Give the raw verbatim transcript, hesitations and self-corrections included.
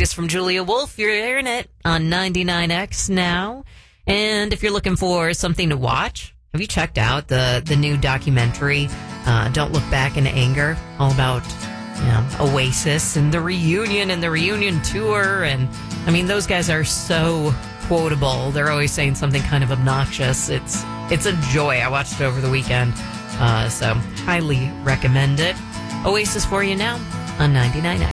latest from Julia Wolf. You're hearing it on ninety-nine X now. And if you're looking for something to watch, have you checked out the, the new documentary, uh, Don't Look Back in Anger, all about you know, Oasis and the reunion and the reunion tour? And, I mean, those guys are so quotable. They're always saying something kind of obnoxious. It's it's a joy. I watched it over the weekend, uh, so highly recommend it. Oasis for you now on ninety-nine X.